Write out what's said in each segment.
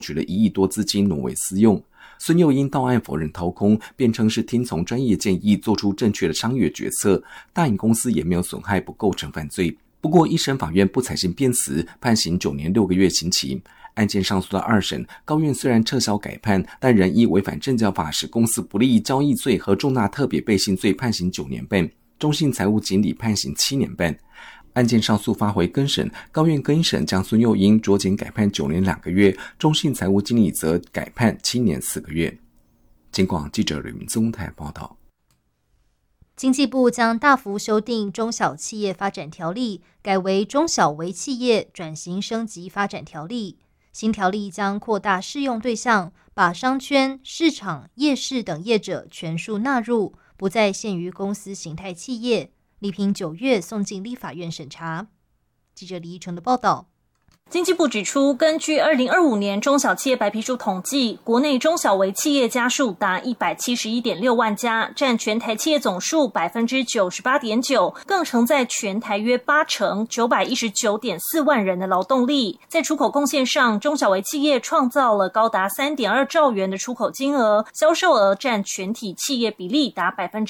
取了1亿多资金挪为私用。孙佑英到案否认掏空，辩称是听从专业建议做出正确的商业决策，大隐公司也没有损害，不构成犯罪。不过一审法院不采信辩词，判刑9年6个月刑期。案件上诉到2审，高院虽然撤销改判，但仍依违反证交法使公司不利益交易罪和重大特别背信罪判刑9年半，中信财务经理判刑7年半。案件上诉发回更审，高院更一审将孙佑英酌减改判9年2个月，中信财务经理则改判7年4个月。警广记者吕明宗台报道。 经济部将大幅修订中小企业发展条例，改为中小微企业转型升级发展条例。新条例将扩大适用对象，把商圈、市场、夜市等业者全数纳入，不再限于公司形态企业。力拼9月送进立法院审查。记者李依成的报道。 经济部指出，根据2025年中小企业白皮书统计，国内中小微企业家数达171.6万家，占全台企业总数 98.9%， 更承载全台约80%、919.4万人的劳动力。在出口贡献上，中小微企业创造了高达 3.2 兆元的出口金额，销售额占全体企业比例达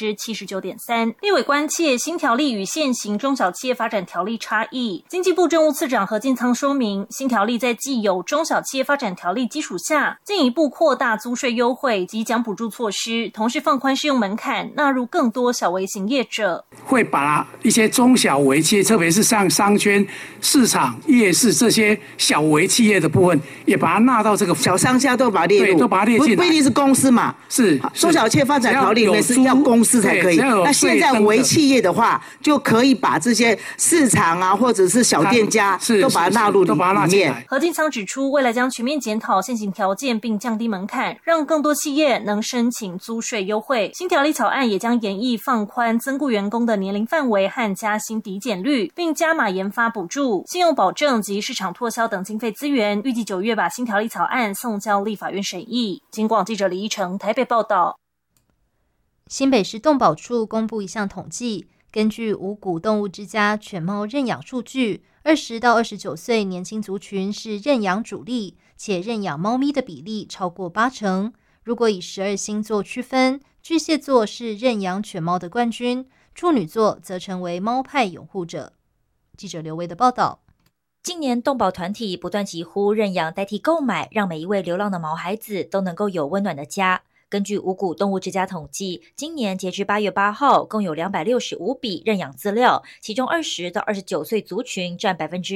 79.3%。立委关切新条例与现行中小企业发展条例差异，经济部政务次长何进仓说明，新条例在既有中小企业发展条例基础下，进一步扩大租税优惠及奖补助措施，同时放宽适用门槛，纳入更多小微型业者。 会把一些中小微企业，特别是像商圈、市场、夜市这些小微企业的部分，也把它纳到这个小商家都把它列入， 对，都把它列进来。 不一定是公司嘛， 是中小企业发展条例里面是要公司才可以。那现在微企业的话，就可以把这些市场啊，或者是小店家都把它纳入里面。 何进仓指出，未来将全面检讨现行条件，并降低门槛，让更多企业能申请租税优惠。新条例草案也将研议放宽增雇员工的年龄范围和加薪抵减率，并加码研发补助、信用保证及市场拓销等经费资源。预计9月把新条例草案送交立法院审议。警广记者李依成台北报道。 新北市动保处公布一项统计，根据五股动物之家犬猫认养数据，20到29岁年轻族群是认养主力，且认养猫咪的比例超过80%。如果以12星座区分，巨蟹座是认养犬猫的冠军，处女座则成为猫派拥护者。记者刘维的报道。 近年动保团体不断疾呼认养代替购买，让每一位流浪的毛孩子都能够有温暖的家。根据五股动物之家统计，今年截至8月8号，共有265笔认养资料，其中20到29岁族群占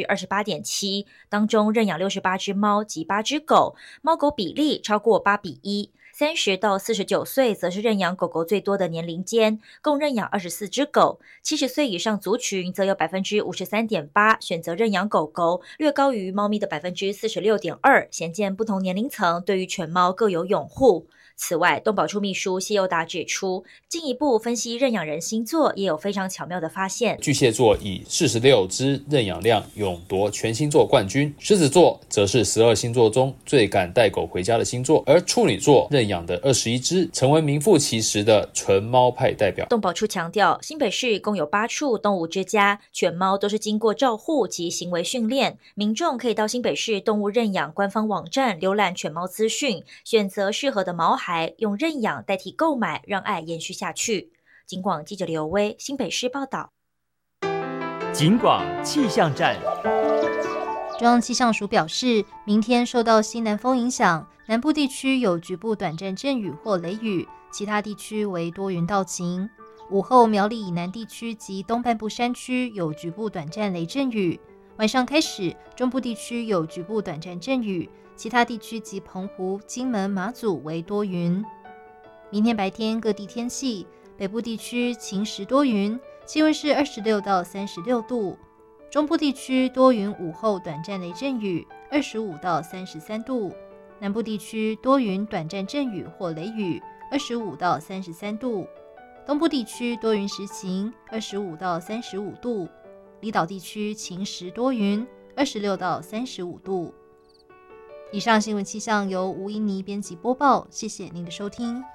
28.7%， 当中认养68只猫及8只狗，猫狗比例超过8比1。30到49岁则是认养狗狗最多的年龄间，共认养24只狗。70岁以上族群则有 53.8% 选择认养狗狗，略高于猫咪的 46.2%， 显见不同年龄层对于犬猫各有拥护。此外，动保处秘书谢佑达指出，进一步分析认养人星座，也有非常巧妙的发现。 巨蟹座以46只认养量勇夺全星座冠军，狮子座则是12星座中最敢带狗回家的星座，而处女座认养的21只成为名副其实的纯猫派代表。 动保处强调，新北市共有8处动物之家，犬猫都是经过照护及行为训练，民众可以到新北市动物认养官方网站浏览犬猫资讯，选择适合的毛孩，用认养代替购买，让爱延续下去。警广记者刘威新北市报道。 警广气象站。 中央气象署表示，明天受到西南风影响，南部地区有局部短暂阵雨或雷雨，其他地区为多云到晴。午后苗栗以南地区及东半部山区有局部短暂雷阵雨，晚上开始中部地区有局部短暂阵雨，其他地区及澎湖、金门、马祖为多云。明天白天各地天气，北部地区晴时多云，气温是26到36度。中部地区多云，午后短暂雷阵雨，25到33度。南部地区多云，短暂阵雨或雷雨，25到33度。东部地区多云时晴，25到35度。离岛地区晴时多云，26到35度。以上新闻气象由吴依妮编辑播报，谢谢您的收听。